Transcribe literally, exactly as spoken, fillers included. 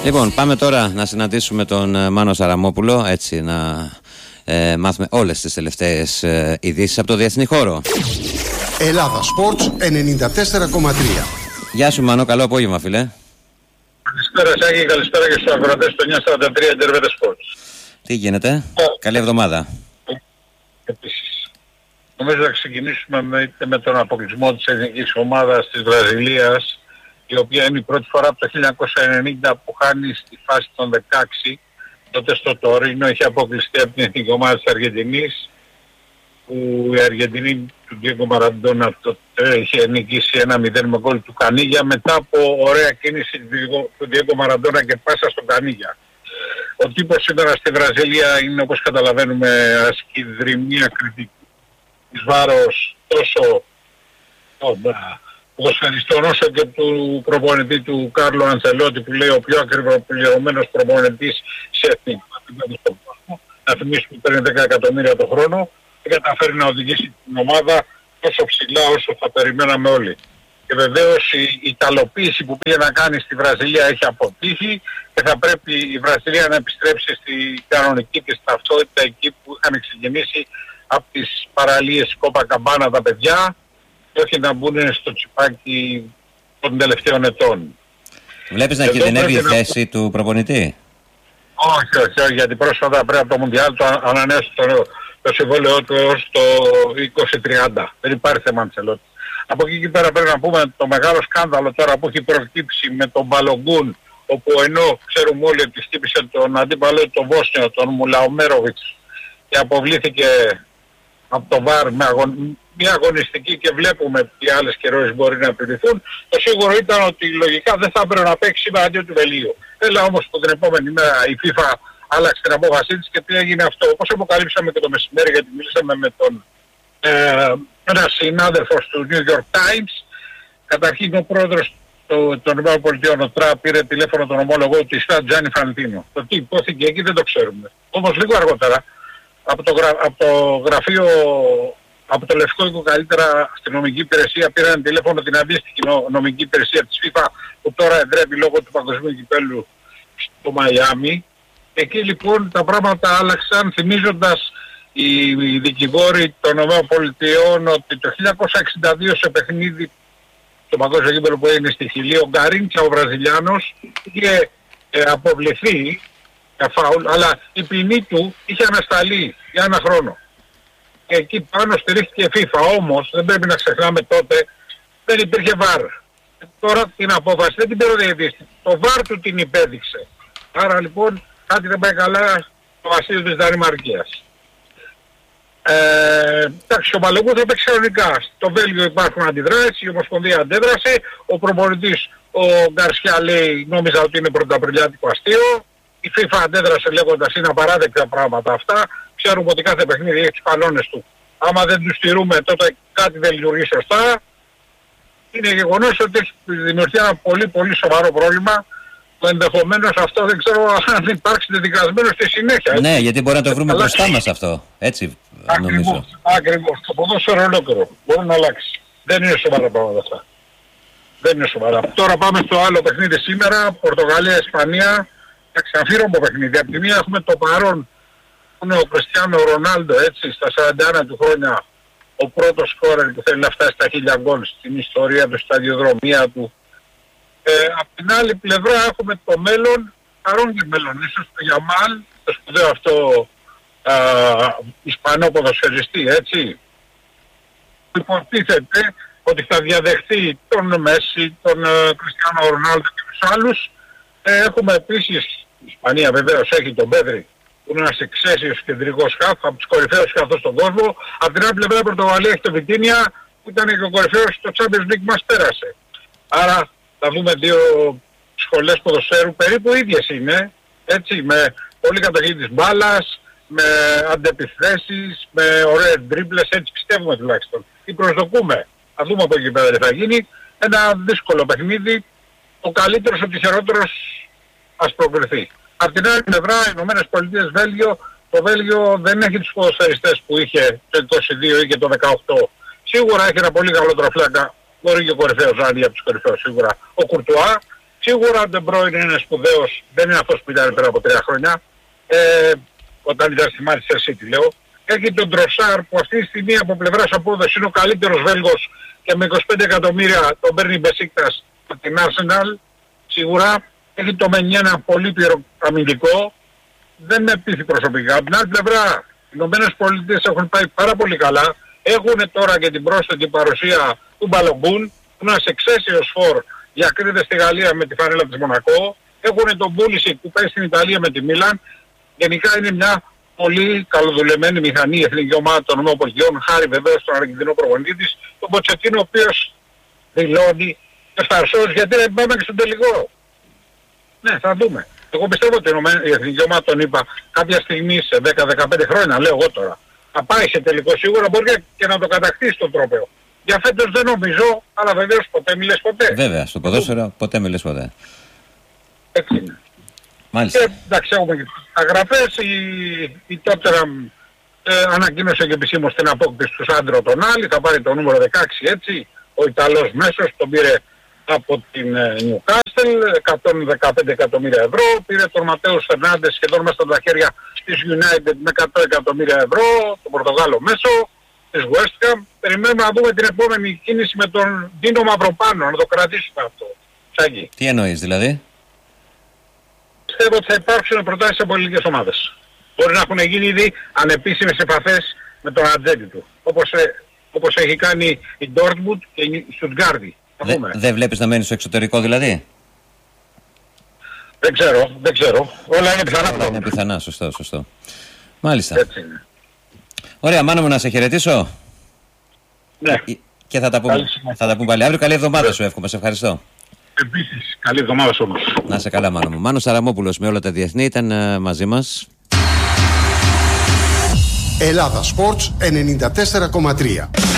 Λοιπόν, πάμε τώρα να συναντήσουμε τον Μάνο Σαραμόπουλο, έτσι να ε, μάθουμε όλες τις τελευταίες ε, ειδήσεις από το διεθνή χώρο. Ελλάδα Sports ενενήντα τέσσερα κόμμα τρία. Γεια σου Μάνο, καλό απόγευμα φίλε. Καλησπέρα Σάκη, καλησπέρα και στους αγροτές του εννιακόσια σαράντα τρία Intervete Sports. Τι γίνεται, oh. καλή εβδομάδα. Επίσης, νομίζω να ξεκινήσουμε με, με τον αποκλεισμό της εθνικής ομάδας της Βραζιλίας, η οποία είναι η πρώτη φορά από το χίλια εννιακόσια ενενήντα που χάνει στη φάση των δεκαέξι. Τότε στο Τωρίνο είχε αποκλειστεί από την εθνική ομάδα της Αργεντινής, που η Αργεντινή του Διέγκο Μαραντόνα τότε είχε νικήσει ένα μηδέν με γκολ του Κανίγια, μετά από ωραία κίνηση του Διέγκο Μαραντόνα και πάσα στον Κανίγια. Ο τύπος σήμερα στη Βραζιλία είναι, όπως καταλαβαίνουμε, ασκεί δρυμία κριτική εις βάρος τόσο των ποδοσφαιριστών όσο και του προπονητή του Κάρλο Αντσελότη, που λέει ο πιο ακριβοπληρωμένος προπονητής σε εθνικό επίπεδο στον κόσμο. Να θυμίσουμε ότι παίρνει δέκα εκατομμύρια το χρόνο και καταφέρει να οδηγήσει την ομάδα τόσο ψηλά όσο θα περιμέναμε όλοι. Και βεβαίως η, η ταλοποίηση που πήγε να κάνει στη Βραζιλία έχει αποτύχει και θα πρέπει η Βραζιλία να επιστρέψει στη κανονική της ταυτότητα εκεί που είχαν ξεκινήσει από τις παραλίες Κόπα Καμπάνα τα παιδιά και όχι να μπουν στο τσιπάκι των τελευταίων ετών. Βλέπεις να κινδυνεύει η θέση να... του προπονητή? Όχι, όχι, όχι, γιατί πρόσφατα πριν από το Μουντιάλ το ανανέωσε το, το συμβόλαιό του έως το είκοσι τριάντα. Δεν υπάρχει θέμα Αντσελότη. Από εκεί και πέρα πρέπει να πούμε το μεγάλο σκάνδαλο τώρα που έχει προκύψει με τον Μπαλογκούν, όπου ενώ ξέρουμε όλοι ότι χτύπησε τον αντίπαλο τον Βόσνιο, τον Μουλαομέροβιτς, και αποβλήθηκε από το ΒΑΡ με αγων... μια αγωνιστική και βλέπουμε τι άλλες καιρώσεις μπορεί να επιβληθούν, το σίγουρο ήταν ότι λογικά δεν θα έπρεπε να παίξει σήμερα αντί του Βελγίου. Έλα όμως που την επόμενη μέρα η FIFA άλλαξε την απόφασή της και τι έγινε αυτό. Όπως αποκαλύψαμε και το μεσημέρι, γιατί μιλήσαμε με τον ε, ένα συνάδελφος του New York Times. Καταρχήν ο πρόεδρος των ΗΠΑ, ο Τραπ, πήρε τηλέφωνο τον ομόλογο της Τζάνι Φαντίνο. Το τι υπόθηκε εκεί δεν το ξέρουμε. Όμως λίγο αργότερα από το, γρα, από το γραφείο, από το Λευκό Οίκο, καλύτερα αστυνομική υπηρεσία, πήραν τηλέφωνο την αντίστοιχη νομική υπηρεσία της FIFA που τώρα εδρεύει λόγω του παγκοσμίου κυπέλλου στο Μαϊάμι. Εκεί λοιπόν τα πράγματα άλλαξαν, θυμίζοντας οι δικηγόροι των ΗΠΑ ότι το χίλια εννιακόσια εξήντα δύο σε παιχνίδι το παγκόσμιο κύπελλο που έγινε στη Χιλή, ο Γκαρίντσα ο Βραζιλιάνος είχε ε, αποβληθεί για φάουλ, αλλά η ποινή του είχε ανασταλεί για ένα χρόνο. Και εκεί πάνω στηρίχθηκε η FIFA, όμως δεν πρέπει να ξεχνάμε τότε δεν υπήρχε βαρ. Τώρα την απόφαση δεν την πήρε ο διαιτητής, το βαρ του την υπέδειξε. Άρα λοιπόν κάτι δεν πάει καλά στο βασίλειο της Δανημαρκίας. Ε, εντάξει, ο Μπαλογκούν θα παίξει κανονικά. Στο Βέλγιο υπάρχουν αντιδράσεις, η Ομοσπονδία αντέδρασε, ο προπονητής ο Γκαρσιά λέει νόμιζα ότι είναι πρωταπριλιάτικο αστείο. Η FIFA αντέδρασε λέγοντας είναι απαράδεκτα πράγματα αυτά. Ξέρουμε ότι κάθε παιχνίδι έχει τους κανόνες του. Άμα δεν τους στηρούμε τότε κάτι δεν λειτουργεί σωστά. Είναι γεγονός ότι έχει δημιουργηθεί ένα πολύ πολύ σοβαρό πρόβλημα. Ενδεχομένως αυτό δεν ξέρω αν υπάρξει δεδικασμένο στη συνέχεια. Ναι, γιατί μπορεί να το βρούμε μπροστά μας αυτό. Έτσι ακριβώς, νομίζω. Ακριβώς. Το ποδόσφαιρο ολόκληρο μπορεί να αλλάξει. Δεν είναι σοβαρά πράγματα αυτά. Δεν είναι σοβαρά. Τώρα πάμε στο άλλο παιχνίδι σήμερα. Πορτογαλία-Ισπανία. Αμφίρομο παιχνίδι. Από τη μία έχουμε το παρόν που είναι ο Κριστιάνο Ρονάλντο, έτσι, στα σαράντα ένα του χρόνια ο πρώτος σκόρερ που θέλει να φτάσει στα χίλια γκολ στην ιστορία του, στα σταδιοδρομία του. Ε, απ' την άλλη πλευρά έχουμε το μέλλον, παρόν και μέλλον, ίσως το Γιαμάλ, το σπουδαίο αυτό α, Ισπανό ποδοσφαιριστή, έτσι, που υποτίθεται ότι θα διαδεχθεί τον Μέση, τον Κριστιάνο Ρονάλντο και τους άλλους. Ε, έχουμε επίσης, η Ισπανία βεβαίως έχει τον Πέδρη, που είναι ένας εξαίσιος κεντρικός χαφ, από τους κορυφαίους χαφ στον κόσμο. Απ' την άλλη πλευρά η Πορτογαλία έχει τον Βιτίνια, που ήταν και ο κορυφαίος στο Champions League μας πέρασε. Άρα θα δούμε δύο σχολές ποδοσφαίρου περίπου ίδιες είναι, έτσι, με πολύ κατοχή της μπάλας, με αντεπιθέσεις, με ωραίες ντρίμπλες, έτσι πιστεύουμε τουλάχιστον. Τι προσδοκούμε. Θα δούμε από εκεί πέρα τι θα γίνει. Ένα δύσκολο παιχνίδι, ο καλύτερος, ο τυχερότερος ας προκριθεί. Απ' την άλλη πλευρά, οι Ηνωμένες Πολιτείες, Βέλγιο, το Βέλγιο δεν έχει τους ποδοσφαιριστές που είχε το είκοσι δύο ή και το δεκαοκτώ. Σίγουρα έχει ένα πολύ καλό τραφλάκα, μπορεί και ο κορυφαίος να είναι από τους κορυφαίους σίγουρα, ο Κουρτουά. Σίγουρα ο De Bruyne είναι σπουδαίος, δεν είναι αυτός που ήταν πριν από τρία χρόνια, ε, όταν ήταν στη Manchester City λέω. Έχει τον Trossard που αυτή τη στιγμή από πλευράς απόδοσης είναι ο καλύτερος Βέλγος και με είκοσι πέντε εκατομμύρια τον παίρνει η Μπεσίκτας από την Arsenal. Σίγουρα έχει το Μενιέ ένα πολύ αμυντικό, δεν με πείθει προσωπικά. Από την άλλη πλευρά, οι Ηνωμένες Πολιτείες έχουν πάει πάρα πολύ καλά. Έχουν τώρα και την πρόσθετη παρουσία του Μπαλογκούν, που είναι ένας εξαίσιος φορ για κρίτες στη Γαλλία με τη φανέλα της Μονακό. Έχουν τον Πούλησικ που πάει στην Ιταλία με τη Μίλαν. Γενικά είναι μια πολύ καλοδουλεμένη μηχανή η εθνική ομάδα των ΗΠΑ, χάρη βεβαίως στον Αργεντινό προπονητή της, τον Ποτσετίνο, ο οποίος δηλώνει εφαρσός γιατί δεν πάμε και στον τελικό. Ναι, θα δούμε. Εγώ πιστεύω ότι η εθνική ομάδα τον είπα κάποια στιγμή σε δέκα με δεκαπέντε χρόνια, λέω εγώ τώρα, θα πάει σε τελικό σίγουρα, μπορεί και να το κατακτήσει το τρόπαιο. Για φέτος δεν νομίζω, αλλά βεβαίως ποτέ μιλες ποτέ. Βέβαια, στο ποδόσφαιρο ποτέ μιλες ποτέ. Έτσι είναι. Μάλιστα. Και εντάξει, έχουμε και αγραφές, η, η Tottenham ε, ανακοίνωσε και επισήμως την απόκτηση του Σάντρο τον Άλλη, θα πάρει το νούμερο δεκαέξι έτσι, ο Ιταλός μέσος τον πήρε από την ε, Newcastle, εκατόν δεκαπέντε εκατομμύρια ευρώ, πήρε τον Ματέους Φερνάντες σχεδόν μέσα στα χέρια της United με εκατό εκατομμύρια ευρώ, τον Πορτογάλο μέσο, της West Ham. Περιμένουμε να δούμε την επόμενη κίνηση με τον Ντίνο Μαυροπάνο, να το κρατήσουμε αυτό. Σάκη. Τι εννοείς δηλαδή? Πιστεύω ότι θα υπάρξουν προτάσεις από ελληνικές ομάδες. Μπορεί να έχουν γίνει ήδη ανεπίσημες επαφές με τον ατζέντη του. Όπως, ε, όπως έχει κάνει η Dortmund και η Stuttgart. Δεν δε βλέπεις να μένει στο εξωτερικό δηλαδή? Δεν ξέρω, δεν ξέρω. Όλα είναι πιθανά. Όλα είναι πιθανά, σωστό, σωστό. Μάλιστα. Έτσι είναι. Ωραία, Μάνο μου, να σε χαιρετήσω. Ναι. Και θα τα πούμε, θα τα πούμε πάλι αύριο. Καλή εβδομάδα σου εύχομαι, σε ευχαριστώ. Επίσης, καλή εβδομάδα σου όμως. Να σε καλά, Μάνο μου. Μάνος Αραμόπουλος με όλα τα διεθνή ήταν uh, μαζί μας. Ελλάδα Sports ενενήντα τέσσερα κόμμα τρία.